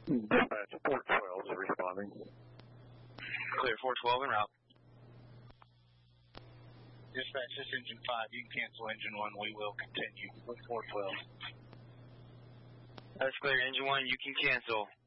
Dispatch 412 is responding. Clear 412 en route. Dispatch, this engine 5, you can cancel engine 1, we will continue with 412. That's clear, engine 1, you can cancel.